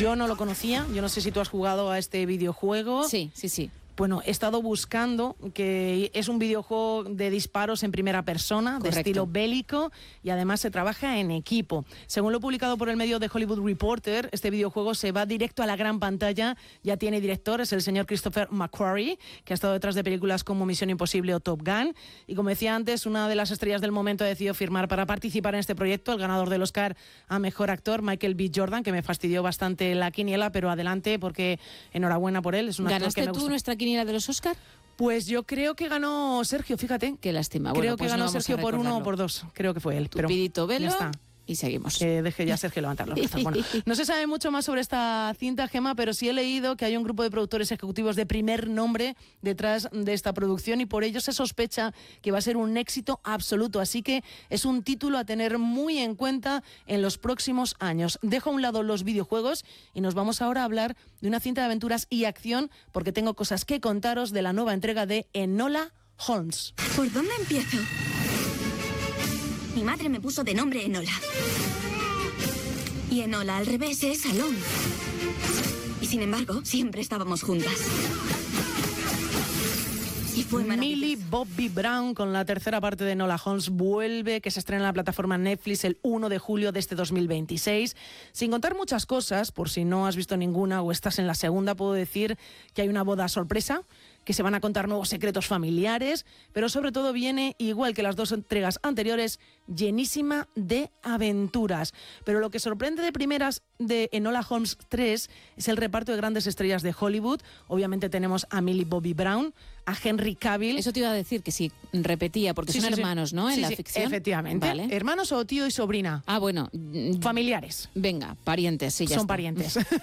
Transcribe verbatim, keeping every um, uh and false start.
Yo no lo conocía, yo no sé si tú has jugado a este videojuego. Sí, sí, sí. Bueno, he estado buscando, que es un videojuego de disparos en primera persona, Correcto. de estilo bélico, y además se trabaja en equipo. Según lo publicado por el medio The Hollywood Reporter, este videojuego se va directo a la gran pantalla, ya tiene director, es el señor Christopher McQuarrie, que ha estado detrás de películas como Misión Imposible o Top Gun, y como decía antes, una de las estrellas del momento ha decidido firmar para participar en este proyecto, el ganador del Oscar a Mejor Actor, Michael B. Jordan, que me fastidió bastante la quiniela, pero adelante, porque enhorabuena por él. Es un actor ¿Ganaste que me tú gusta. nuestra quiniela de los Oscar? Pues yo creo que ganó Sergio, fíjate. Qué lástima. Creo Bueno, que pues ganó no vamos Sergio a por uno o recordarlo. por dos. Creo que fue él. Pero Tupidito velo ya está. y seguimos. Que deje ya Sergio levantar los brazos. Bueno, no se sabe mucho más sobre esta cinta, Gemma, pero sí he leído que hay un grupo de productores ejecutivos de primer nombre detrás de esta producción y por ello se sospecha que va a ser un éxito absoluto. Así que es un título a tener muy en cuenta en los próximos años. Dejo a un lado los videojuegos y nos vamos ahora a hablar de una cinta de aventuras y acción porque tengo cosas que contaros de la nueva entrega de Enola Holmes. ¿Por dónde empiezo? Mi madre me puso de nombre Enola. Y Enola al revés es Alone. Y sin embargo, siempre estábamos juntas. Y fue Millie maravilloso. Bobby Brown con la tercera parte de Enola Holmes vuelve, que se estrena en la plataforma Netflix el uno de julio de este dos mil veintiséis. Sin contar muchas cosas, por si no has visto ninguna o estás en la segunda, puedo decir que hay una boda sorpresa, que se van a contar nuevos secretos familiares, pero sobre todo viene, igual que las dos entregas anteriores, llenísima de aventuras. Pero lo que sorprende de primeras de Enola Holmes tres es el reparto de grandes estrellas de Hollywood. Obviamente tenemos a Millie Bobby Brown, a Henry Cavill. Eso te iba a decir, que sí, repetía, porque Sí, son sí, sí. hermanos, ¿no? En Sí, la sí, ficción. efectivamente. Vale. Hermanos o tío y sobrina. Ah, bueno. mm, Familiares. Venga, parientes, sí, ya Son está. parientes.